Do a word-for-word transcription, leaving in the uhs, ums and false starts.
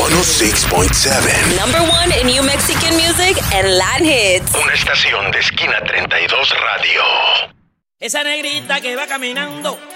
ciento seis punto siete. Number one in New Mexican music and Latin hits. Una estación de Esquina treinta y dos Radio. Esa negrita que va caminando